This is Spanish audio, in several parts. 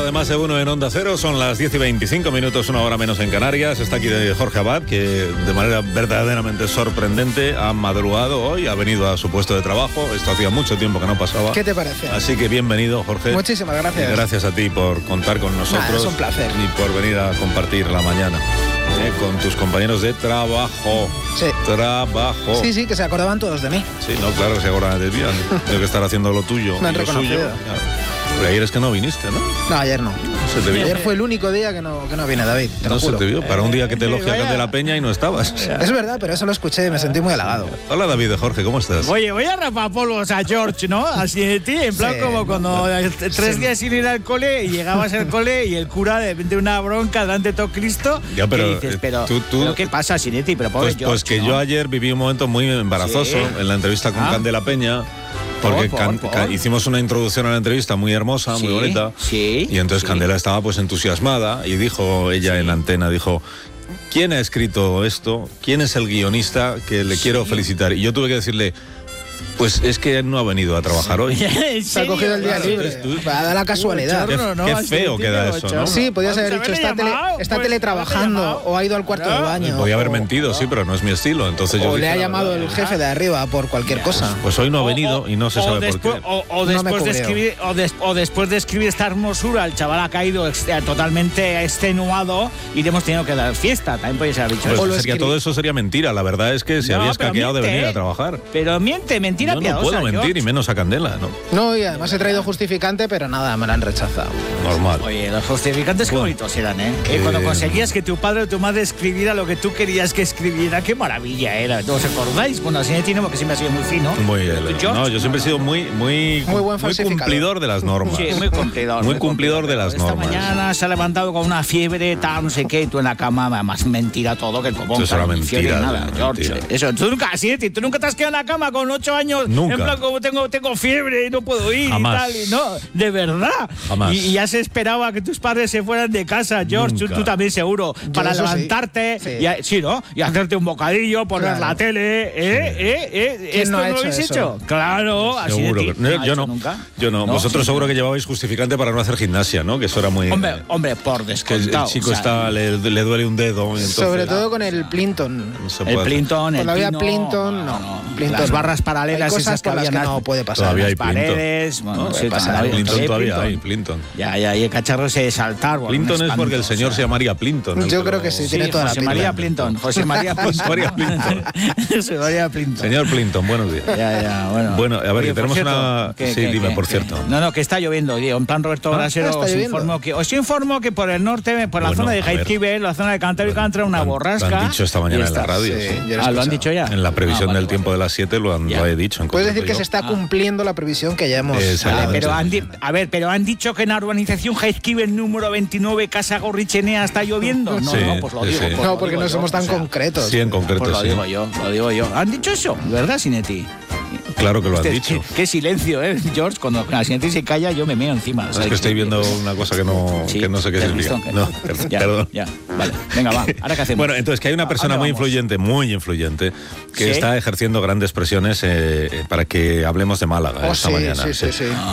de Más de Uno en Onda Cero. Son las 10:25, una hora menos en Canarias. Está aquí Jorge Abad, que de manera verdaderamente sorprendente ha madrugado hoy, ha venido a su puesto de trabajo. Esto hacía mucho tiempo que no pasaba. ¿Qué te parece? Así que bienvenido, Jorge. Muchísimas gracias. Gracias a ti por contar con nosotros. Nada, es un placer. Y por venir a compartir la mañana con tus compañeros de trabajo. Sí. Trabajo. Sí, que se acordaban todos de mí. Sí, no, claro que se acordaban de ti. Tengo que estar haciendo lo tuyo. Me han y lo reconocido. suyo. Pero ayer es que no viniste, ¿no? No, ayer no. Se te vio. Ayer fue el único día que no vine, David. Te lo No se juro. te vio. Para un día que te elogia de la Peña y no estabas. Es verdad, pero eso lo escuché y me sentí muy halagado. Hola, David de Jorge, ¿cómo estás? Oye, voy a rapar polvos a George, ¿no? Así de ti, en plan Sí, como cuando 3 días sin ir al cole y llegabas al cole y el cura de una bronca delante de todo Cristo. Ya, pero, y dices, pero ¿qué pasa, Sinetti? Pero pobre George, pues que ¿no? yo ayer viví un momento muy embarazoso Sí. en la entrevista con Candela Peña. Porque Por. hicimos una introducción a la entrevista muy hermosa, muy bonita. Sí. Y entonces Candela estaba pues entusiasmada y dijo ella en la antena, dijo: ¿quién ha escrito esto? ¿Quién es el guionista que le quiero felicitar? Y yo tuve que decirle: pues es que él no ha venido a trabajar hoy. Se ha cogido el día libre. Va a dar la casualidad. Qué feo queda eso, ¿no? Sí, podías haber dicho, está teletrabajando o ha ido al cuarto de baño. Podía haber mentido, sí, pero no es mi estilo. Entonces yo O dije, le ha la llamado verdad. el jefe de arriba por cualquier cosa. Pues hoy no ha venido y no se sabe por qué. O No me después de cubrió. escribir, o después de escribir esta hermosura, el chaval ha caído totalmente extenuado y le hemos tenido que dar fiesta. También podéis haber dicho Pues O lo sería, todo eso sería mentira. La verdad es que se No, había pero escaqueado de miente, venir ¿eh? a trabajar. Pero mentira Yo no piadosa, puedo mentir, George. y menos a Candela, ¿no? No, y además he traído justificante, pero nada, me lo han rechazado. Normal. Oye, los justificantes qué bonitos eran, ¿eh? Cuando conseguías que tu padre o tu madre escribiera lo que tú querías que escribiera, qué maravilla era. ¿Os acordáis? Bueno, así tiene porque siempre ha sido muy fino. Muy, George, no, yo siempre he sido muy buen falsificador. cumplidor de las normas. Sí, muy cumplidor. Muy cumplidor de las Esta normas. mañana se ha levantado con una fiebre, tal, no sé qué, y tú en la cama, más mentira todo, que el copón. Eso era ni fiebre, mentira, nada, era George. mentira. Eso, tú nunca te has quedado en la cama con 8 años. Nunca. En plan, como tengo fiebre y no puedo ir Jamás. y tal. Y no, de verdad. Jamás. Y ya se esperaba que tus padres se fueran de casa, George. Nunca. Tú también seguro. Para eso sí. levantarte, Sí. ¿no? Y hacerte un bocadillo, poner Claro. la tele, ¿Quién ¿Esto no ha lo hecho habéis eso? hecho? Claro, así de Seguro ti. que ¿No ha yo hecho no. nunca? Yo no. ¿No? Vosotros Sí. seguro que llevabais justificante para no hacer gimnasia, ¿no? Que eso era muy. Hombre, por que descontado. el chico o sea, le duele un dedo. Y entonces, Sobre todo con el Plinton. no se el puede hacer. Plinton, el Todavía pino, Plinton, no. Plinton Las no. barras paralelas Hay cosas esas que por las había que no puede pasar. Todavía hay las paredes, bueno, puede sí, pasar. todavía Plinton todavía Plinton. hay, Plinton. Ya, y el cacharro se saltar. bueno, Plinton un es porque el espanto, señor o se sea. llamaría Plinton. Yo creo que sí, tiene toda la José pinta. María Plinton. José María Plinton. José María Plinton. José María Plinton. Señor Plinton, buenos días. Ya, bueno. Bueno, a ver, Oye, que tenemos por cierto, una. Sí, dime, por cierto. No, que está lloviendo. Oye, en plan Roberto Brasero, está lloviendo. os informo que por el norte, por la Bueno, zona de a ver. Jaizkibel, la zona de Cantabria, entra una borrasca. Lo han dicho esta mañana y en la está. radio. Sí, sí. yo lo he ¿Lo han escuchado. dicho ya? En la previsión vale, del tiempo de las 7 lo he dicho. en Puedes decir concreto que yo. se está cumpliendo la previsión que ya hemos Exactamente. Vale, hablado. pero han dicho que en la urbanización Jaizkibel número 29, Casa Gorrichenea, está lloviendo. No, Sí, pues lo sí, digo. sí. pues No, lo porque digo no yo, somos tan o sea, concretos. Sí, en concreto, Pues lo sí. digo yo. ¿Han dicho eso? ¿Verdad, Sinetti? Claro que lo han dicho. Qué silencio, George. Cuando la Sinetti se calla, yo me meo encima. Es que estoy viendo una cosa que no sé qué significa. No, perdón. Ya, vale. Venga, va. ¿Ahora qué hacemos? Bueno, entonces que hay una persona muy influyente, que ¿Sí? está ejerciendo grandes presiones para que hablemos de Málaga esta mañana. Sí.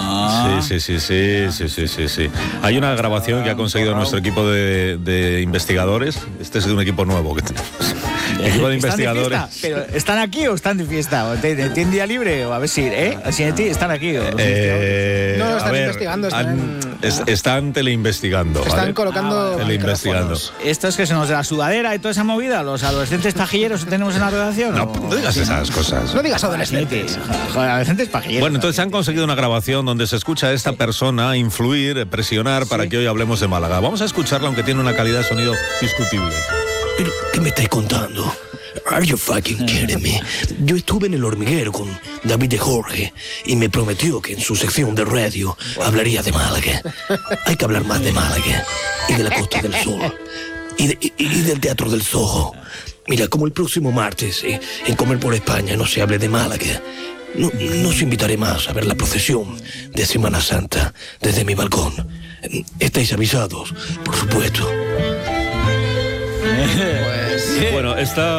Sí. Hay una grabación que ha conseguido nuestro equipo de investigadores. Este es de un equipo nuevo que tenemos. Equipo de investigadores. ¿Están de fiesta? ¿Pero están aquí o están de fiesta? ¿O ¿Tienen día libre? O a ver si, Sinetti, ¿están aquí? No, están investigando, están teleinvestigando. Están ¿vale? colocando Teleinvestigando. micrófonos. ¿Esto es que se nos da la sudadera y toda esa movida? ¿Los adolescentes pajilleros que tenemos en la redacción? No, no digas esas cosas. No digas Sinetti, adolescentes. joder, adolescentes pajilleros. Bueno, entonces han conseguido una grabación donde se escucha a esta persona influir, presionar para que hoy hablemos de Málaga. Vamos a escucharla, aunque tiene una calidad de sonido discutible. ¿Pero qué me estáis contando? Are you fucking kidding me? Yo estuve en El Hormiguero con David de Jorge y me prometió que en su sección de radio hablaría de Málaga. Hay que hablar más de Málaga y de la Costa del Sol y del Teatro del Soho. Mira, como el próximo martes en Comer por España no se hable de Málaga, no os invitaré más a ver la procesión de Semana Santa desde mi balcón. Estáis avisados, por supuesto. Pues Bueno, esta